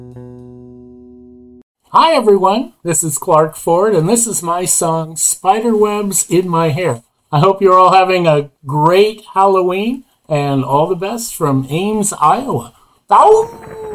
Hi everyone, this is Clark Ford, and this is my song, Spiderwebs in My Hair. I hope you're all having a great Halloween, and all the best from Ames, Iowa. Ow!